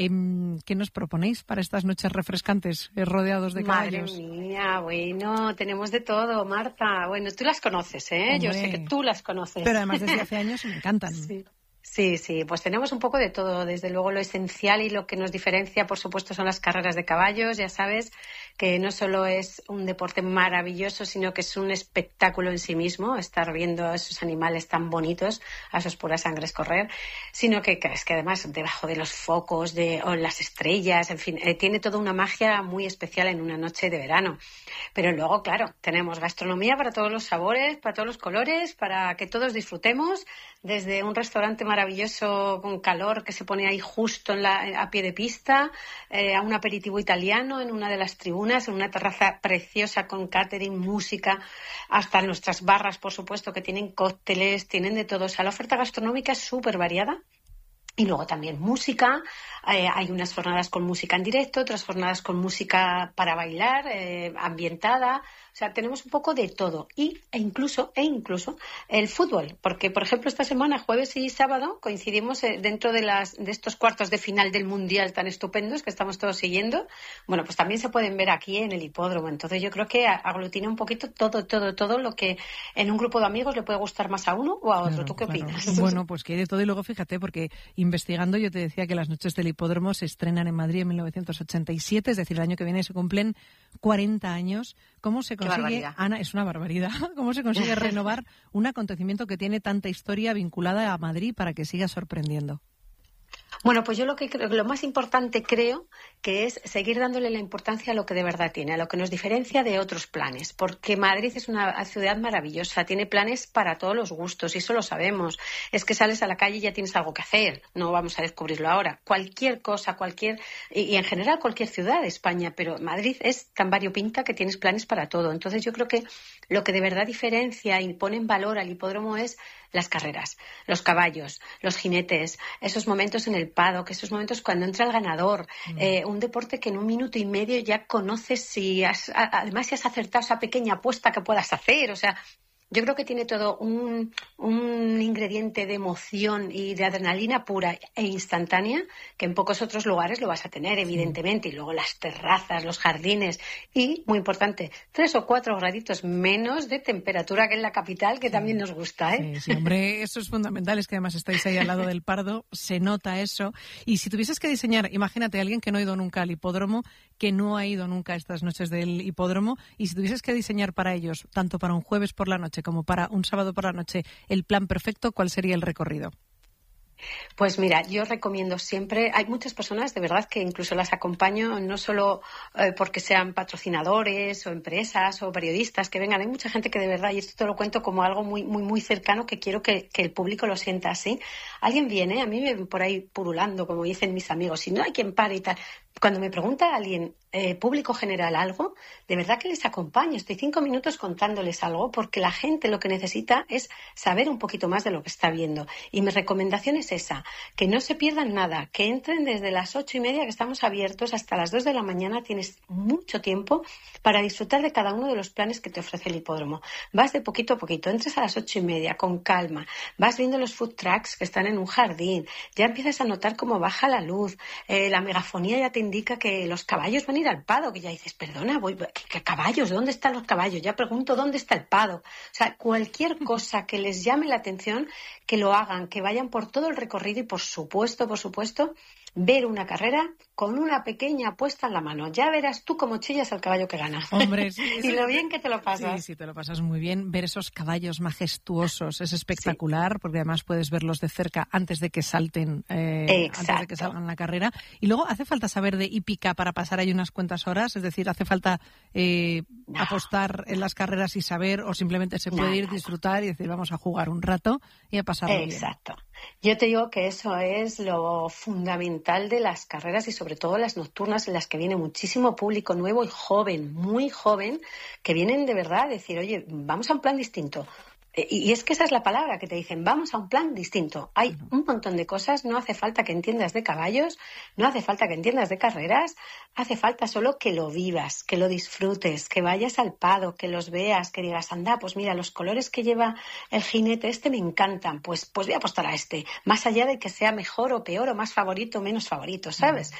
¿Qué nos proponéis para estas noches refrescantes rodeados de caballos? Madre mía, bueno, tenemos de todo, Marta. Bueno, tú las conoces, ¿eh? Hombre, yo sé que tú las conoces. Pero además desde hace años me encantan. Sí, pues tenemos un poco de todo. Desde luego lo esencial y lo que nos diferencia, por supuesto, son las carreras de caballos. Ya sabes que no solo es un deporte maravilloso, sino que es un espectáculo en sí mismo, estar viendo a esos animales tan bonitos, a esos puras sangres correr, sino que es que además debajo de los focos o las estrellas, en fin, tiene toda una magia muy especial en una noche de verano. Pero luego, claro, tenemos gastronomía para todos los sabores, para todos los colores, para que todos disfrutemos, desde un restaurante maravilloso con calor que se pone ahí justo a pie de pista, a un aperitivo italiano en una de las tribunas, en una terraza preciosa con catering, música, hasta nuestras barras, por supuesto, que tienen cócteles, tienen de todo. O sea, la oferta gastronómica es súper variada. Y luego también música, hay unas jornadas con música en directo, otras jornadas con música para bailar, ambientada. O sea, tenemos un poco de todo. E incluso el fútbol, porque, por ejemplo, esta semana, jueves y sábado, coincidimos dentro de estos cuartos de final del Mundial tan estupendos que estamos todos siguiendo. Bueno, pues también se pueden ver aquí en el hipódromo. Entonces yo creo que aglutina un poquito todo lo que en un grupo de amigos le puede gustar más a uno o a otro. Claro, ¿Tú qué opinas? Bueno, pues que hay de todo. Y luego, fíjate, porque investigando yo te decía que las noches del hipódromo se estrenan en Madrid en 1987, es decir, el año que viene se cumplen 40 años. ¿Cómo se consigue, Ana, es una barbaridad, cómo se consigue renovar un acontecimiento que tiene tanta historia vinculada a Madrid para que siga sorprendiendo? Bueno, pues yo lo más importante creo que es seguir dándole la importancia a lo que de verdad tiene, a lo que nos diferencia de otros planes, porque Madrid es una ciudad maravillosa, tiene planes para todos los gustos y eso lo sabemos. Es que sales a la calle y ya tienes algo que hacer, no vamos a descubrirlo ahora. Cualquier cosa, y en general cualquier ciudad de España, pero Madrid es tan variopinta que tienes planes para todo. Entonces yo creo que lo que de verdad diferencia y pone en valor al hipódromo es las carreras, los caballos, los jinetes, esos momentos en el paddock, esos momentos cuando entra el ganador, un deporte que en 1 minuto y medio ya conoces además si has acertado esa pequeña apuesta que puedas hacer, o sea, yo creo que tiene todo un ingrediente de emoción y de adrenalina pura e instantánea que en pocos otros lugares lo vas a tener, evidentemente. Y luego las terrazas, los jardines y, muy importante, 3 o 4 graditos menos de temperatura que en la capital, que también nos gusta, ¿eh? Sí, hombre, eso es fundamental. Es que además estáis ahí al lado del Pardo, se nota eso. Y si tuvieses que diseñar, imagínate, alguien que no ha ido nunca al hipódromo, que no ha ido nunca a estas noches del hipódromo, y si tuvieses que diseñar para ellos, tanto para un jueves por la noche como para un sábado por la noche, el plan perfecto, ¿cuál sería el recorrido? Pues mira, yo recomiendo siempre, hay muchas personas de verdad que incluso las acompaño, no solo porque sean patrocinadores o empresas o periodistas que vengan, hay mucha gente que de verdad, y esto te lo cuento como algo muy, muy, muy cercano, que quiero que el público lo sienta así. Alguien viene, a mí me ven por ahí purulando, como dicen mis amigos, si no hay quien pare y tal. Cuando me pregunta alguien, público general, algo, de verdad que les acompaño. Estoy 5 minutos contándoles algo porque la gente lo que necesita es saber un poquito más de lo que está viendo. Y mi recomendación es esa, que no se pierdan nada, que entren desde las 8:30, que estamos abiertos, hasta las 2 de la mañana. Tienes mucho tiempo para disfrutar de cada uno de los planes que te ofrece el hipódromo. Vas de poquito a poquito, entres a las 8:30 con calma, vas viendo los food trucks que están en un jardín, ya empiezas a notar cómo baja la luz, la megafonía ya te indica que los caballos van a ir al paddock, que ya dices, perdona, ¿qué caballos? ¿Dónde están los caballos? Ya pregunto, ¿dónde está el paddock? O sea, cualquier cosa que les llame la atención, que lo hagan, que vayan por todo el recorrido y, por supuesto, ver una carrera con una pequeña apuesta en la mano. Ya verás tú cómo chillas al caballo que gana. Hombre, sí, y lo bien que te lo pasas. Sí, te lo pasas muy bien. Ver esos caballos majestuosos es espectacular, porque además puedes verlos de cerca antes de que salten, antes de que salgan la carrera. Y luego, ¿hace falta saber de hípica para pasar ahí unas cuantas horas? Es decir, ¿hace falta apostar en las carreras y saber, o simplemente se puede ir, disfrutar y decir, vamos a jugar un rato y a pasarlo bien? Exacto. Yo te digo que eso es lo fundamental de las carreras y sobre todo las nocturnas, en las que viene muchísimo público nuevo y joven, muy joven, que vienen de verdad a decir, oye, vamos a un plan distinto. Y es que esa es la palabra que te dicen, vamos a un plan distinto. Hay un montón de cosas, no hace falta que entiendas de caballos, no hace falta que entiendas de carreras, hace falta solo que lo vivas, que lo disfrutes, que vayas al paddock, que los veas, que digas, anda, pues mira, los colores que lleva el jinete me encantan, pues voy a apostar a este, más allá de que sea mejor o peor o más favorito o menos favorito, ¿sabes?